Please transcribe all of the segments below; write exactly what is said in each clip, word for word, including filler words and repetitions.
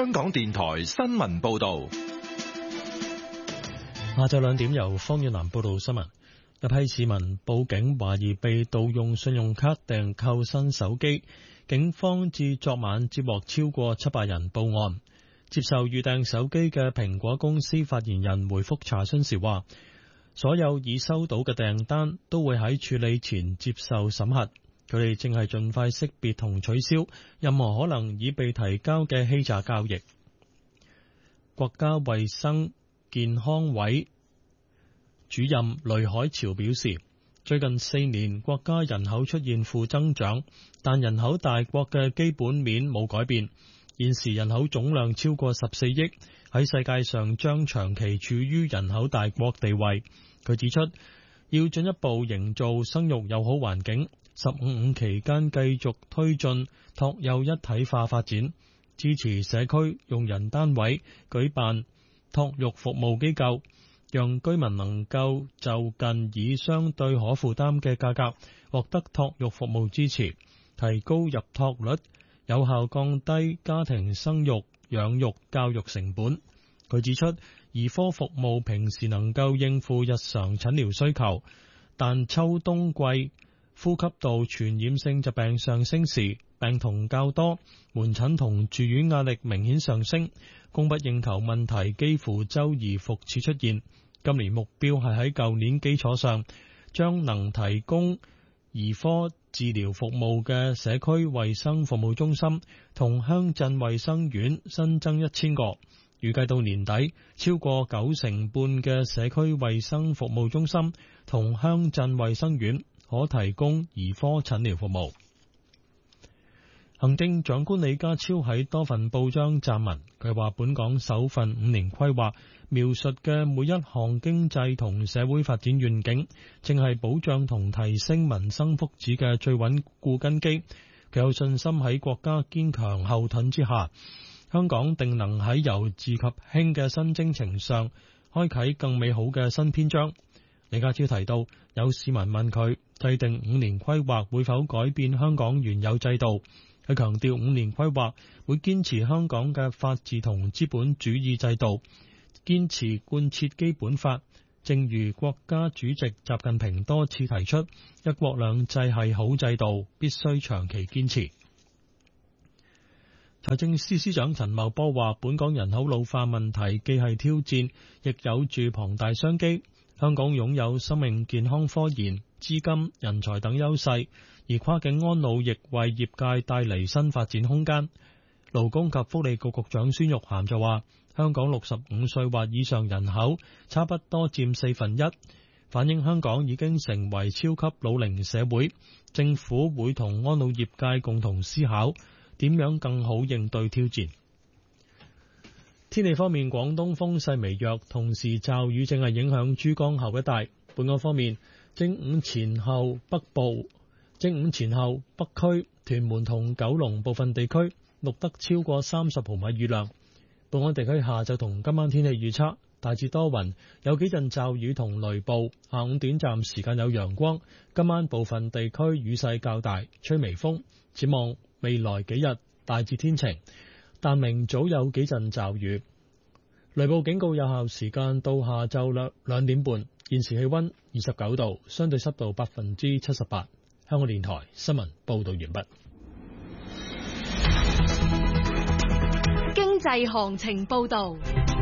香港電台新聞報道。 下晝兩點由方遠南報道新聞。一批市民報警，懷疑被盜用信用卡訂購新手機，警方至昨晚接獲超過七百人報案。接受預訂手機嘅蘋果公司發言人回覆查詢時話，所有已收到嘅訂單都會喺處理前接受審核，佢哋正係盡快識別同取消任何可能已被提交嘅欺詐交易。國家衛生健康委主任雷海潮表示，最近四年國家人口出現負增長，但人口大國嘅基本面冇改變。現時人口總量超過十四億，喺世界上將長期處於人口大國地位。佢指出，要進一步營造生育友好環境，十五五期間繼續推進托幼一體化發展，支持社區用人單位舉辦托育服務機構，讓居民能夠就近以相對可負擔嘅價格獲得托育服務支持，提高入托率，有效降低家庭生育、養育、教育成本。佢指出，兒科服務平時能夠應付日常診療需求，但秋冬季呼吸道傳染性疾病上升時，病童較多，門診同住院壓力明顯上升，供不應求問題幾乎周而復始出現。今年目標係喺舊年基礎上，將能提供兒科治療服務嘅社區衛生服務中心同鄉鎮衛生院新增一千個，預計到年底，超過九成半嘅社區衛生服務中心同鄉鎮衛生院可提供兒科診療服務。行政長官李家超喺多份報章撰文，佢話本港首份五年規劃描述嘅每一項經濟同社會發展願景，正係保障同提升民生福祉嘅最穩固根基。佢有信心喺國家堅強後盾之下，香港定能喺由治及興嘅新征程上，開啟更美好嘅新篇章。李家超提到，有市民問佢制定五年規劃會否改變香港原有制度。佢強調五年規劃會堅持香港嘅法治同資本主義制度，堅持貫徹基本法。正如國家主席習近平多次提出，一國兩制係好制度，必須長期堅持。財政司司長陳茂波話，本港人口老化問題既係挑戰，亦有住龐大商機。香港擁有生命健康科研、資金、人才等優勢，而跨境安老亦為業界帶嚟新發展空間。勞工及福利局局長孫玉菡就話，香港六十五歲或以上人口差不多佔四分一，反映香港已經成為超級老齡社會。政府會同安老業界共同思考點樣更好應對挑戰。天氣方面，廣東風勢微弱，同時驟雨正係影響珠江口一帶。本港方面，正午前後北部、正午前後北區、屯門同九龍部分地區錄得超過三十毫米雨量。本港地區下晝同今晚天氣預測，大致多雲，有幾陣驟雨同雷暴，下午短暫時間有陽光。今晚部分地區雨勢較大，吹微風。展望未來幾日大致天晴，但明早有幾陣驟雨。雷暴警告有效時間到下晝兩兩點半。現時氣溫二十九度，相對濕度百分之七十八。香港電台新聞報道完畢。 經濟行情報道。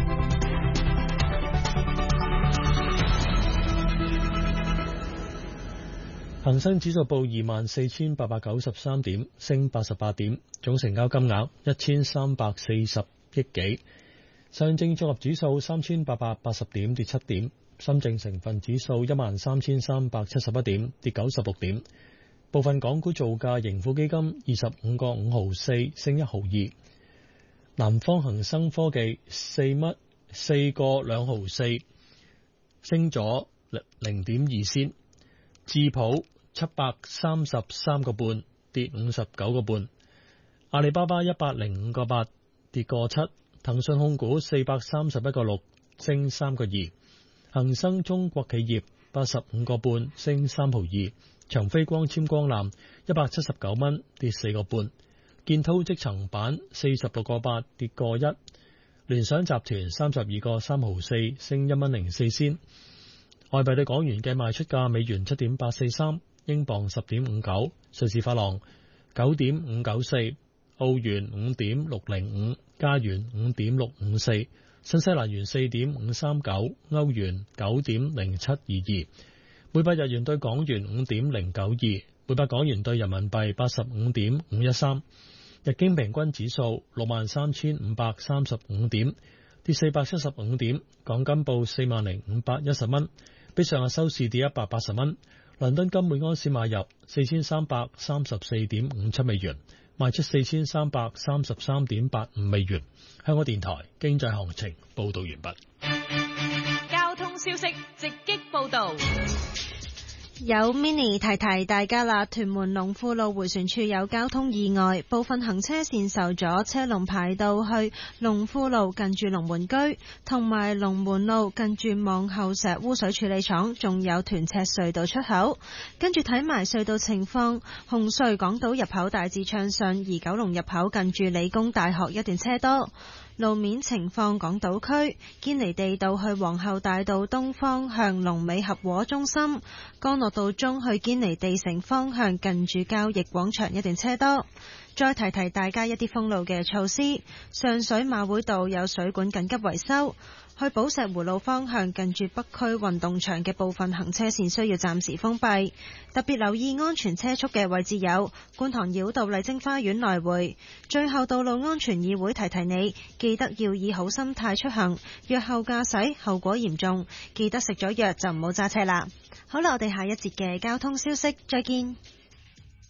恒生指數報二萬四千八百九十三點，升八十八點，總成交金額一千三百四十億幾。上證綜合指數三千八百八十點，跌七點。深證成分指數一萬三千三百七十一點，跌九十六點。部分港股造價，盈富基金二十五個五毫四，升一毫二。南方恒生科技四蚊四個兩毫四，升咗零點二仙。智普七百三十三個半，跌五十九個半。阿里巴巴一百零五個八，跌個七。騰訊控股四百三十一個六，升三個二。恒生中國企業八十五個半，升三毫二。長飛光纖光纜一百七十九蚊，跌四個半。 建滔積層板四十六個八跌個一，聯想集團三十二個三毫四升一蚊零四仙。外幣對港元嘅賣出價：美元七點八四三，英鎊十點五九，瑞士法郎九點五九四，澳元五點六零五，加元五點六五四，新西蘭元四點五三九，歐元九點零七二二，每百日元對港元五點零九二，每百港元對人民幣八十五點五一三。日經平均指數六萬三千五百三十五點，跌四百七十五點。港金報四萬零五百一十蚊，比上日收市跌一百八十蚊。倫敦金每安士買入四千三百三十四點五七美元，賣出四千三百三十三點八五美元。香港電台經濟行情報道完畢。 交通消息直擊報道。 有 mini 提提大家啦，屯門龍富路迴旋處有交通意外，部分行車線受阻，車龍排到去龍富路近住龍門居，同埋龍門路近住望後石污水處理廠，仲有屯赤隧道出口。跟住睇埋隧道情況，紅隧港島入口大致暢順，而九龍入口近住理工大學一段車多。路面情況，港島區堅尼地道去皇后大道東方向龍尾合和中心，干諾道中去堅尼地城方向近住交易廣場一段車多。再提提大家一啲封路嘅措施，上水馬會道有水管緊急維修，去寶石湖路方向近住北區運動場嘅部分行車線需要暫時封閉，特別留意安全車速嘅位置有觀塘繞道麗晶花園來回。最後，道路安全議會提提你，記得要以好心態出行，藥後駕駛後果嚴重，記得食咗藥就唔好揸車啦。好啦，我哋下一節嘅交通消息再見。